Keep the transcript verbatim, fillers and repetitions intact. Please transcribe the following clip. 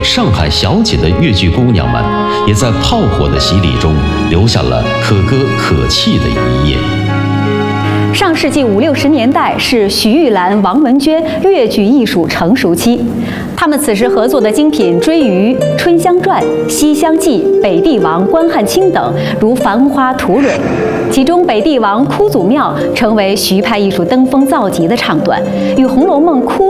上海小姐的越剧姑娘们，也在炮火的洗礼中留下了可歌可泣的一页。 上世纪五六十年代是徐玉兰、王文娟越剧艺术成熟期，他们此时合作的精品《追鱼》《春香传》《西厢记》《北帝王》《关汉卿》等如繁花吐蕊。其中，《北帝王》哭祖庙成为徐派艺术登峰造极的唱段，与《红楼梦》哭